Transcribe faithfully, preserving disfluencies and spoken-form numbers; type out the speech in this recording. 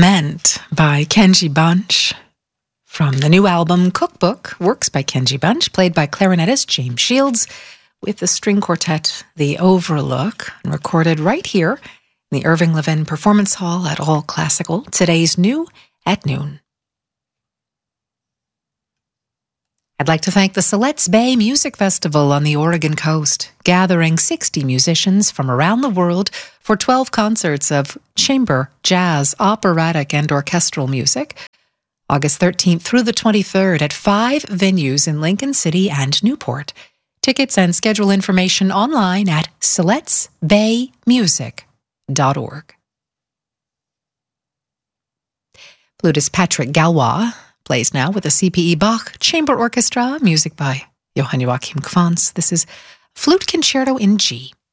Meant by Kenji Bunch. From the new album Cookbook, works by Kenji Bunch, played by clarinetist James Shields, with the string quartet The Overlook, and recorded right here in the Irving Levin Performance Hall at All Classical. Today's new at noon. I'd like to thank the Siletz Bay Music Festival on the Oregon coast, gathering sixty musicians from around the world for twelve concerts of chamber, jazz, operatic, and orchestral music, August thirteenth through the twenty-third at five venues in Lincoln City and Newport. Tickets and schedule information online at siletz bay music dot org. Flutist Patrick Galois plays now with the C P E Bach Chamber Orchestra, music by Johann Joachim Quantz. This is Flute Concerto in G.